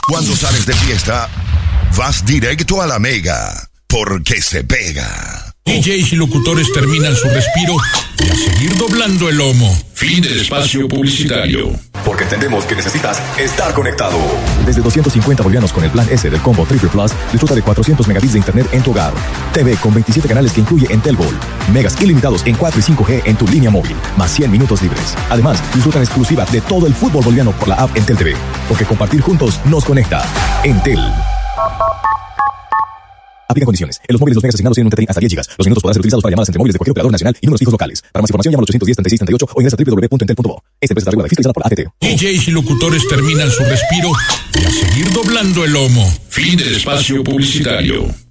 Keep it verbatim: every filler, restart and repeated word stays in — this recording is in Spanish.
Cuando sales de fiesta, vas directo a la Mega, porque se pega. D Js y locutores terminan su respiro y a seguir doblando el lomo. Fin del espacio publicitario. Porque entendemos que necesitas estar conectado. Desde doscientos cincuenta bolivianos con el plan S del combo Triple Plus, disfruta de cuatrocientos megabits de internet en tu hogar. T V con veintisiete canales que incluye Entelbol. Megas ilimitados en cuatro y cinco G en tu línea móvil, más cien minutos libres. Además, disfruta en exclusiva de todo el fútbol boliviano por la app Entel T V. Porque compartir juntos nos conecta. Entel. Aplican condiciones. En los móviles los megas asignados tienen un T T I hasta diez gigas. Los minutos podrán ser utilizados para llamadas entre móviles de cualquier operador nacional y números fijos locales. Para más información llama al ochocientos diez, treinta y seis, treinta y ocho o ingresa a doble u doble u doble u punto entel punto bo. Esta empresa está regulada y fiscalizada por A T T. D Js y locutores terminan su respiro y a seguir doblando el lomo. Fin del espacio publicitario.